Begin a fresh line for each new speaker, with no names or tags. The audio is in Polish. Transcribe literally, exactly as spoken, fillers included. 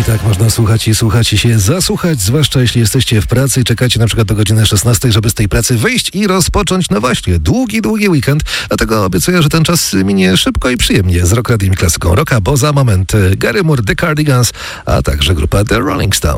tak można słuchać i słuchać i się zasłuchać, zwłaszcza jeśli jesteście w pracy i czekacie na przykład do godziny szesnastej, żeby z tej pracy wyjść i rozpocząć, no właśnie, długi, długi weekend. Dlatego obiecuję, że ten czas minie szybko i przyjemnie z Rock Radiem i klasyką rocka, bo za moment Gary Moore, The Cardigans, a także grupa The Rolling Stones.